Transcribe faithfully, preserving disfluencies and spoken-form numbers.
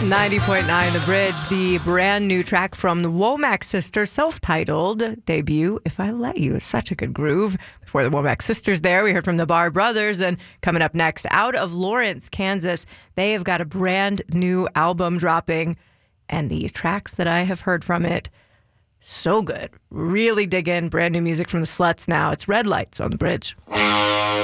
ninety point nine The Bridge, the brand new track from the Womack Sisters, self-titled debut, If I Let You. Such a good groove. Before the Womack Sisters there, we heard from the Barr Brothers, and coming up next, out of Lawrence, Kansas, they have got a brand new album dropping, and these tracks that I have heard from it, so good. Really dig in. Brand new music from the Sluts now. It's Red Lights on The Bridge.